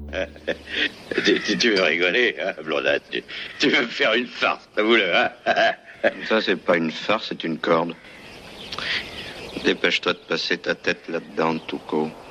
Tu veux rigoler, hein, Blondin, tu veux me faire une farce, t'avoue-le, hein. Ça, c'est pas une farce, c'est une corde. Dépêche-toi de passer ta tête là-dedans, Touko.